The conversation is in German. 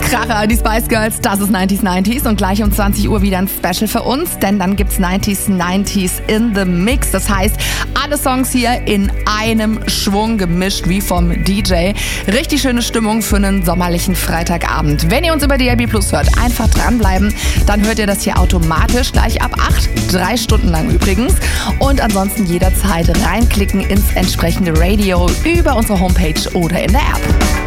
Kracher, die Spice Girls, das ist 90s und gleich um 20 Uhr wieder ein Special für uns, denn dann gibt's 90s in the Mix. Das heißt, alle Songs hier in einem Schwung gemischt wie vom DJ. Richtig schöne Stimmung für einen sommerlichen Freitagabend. Wenn ihr uns über DAB+ hört, einfach dranbleiben, dann hört ihr das hier automatisch gleich ab 8, 3 Stunden lang übrigens. Und ansonsten jederzeit reinklicken ins entsprechende Radio über unsere Homepage oder in der App.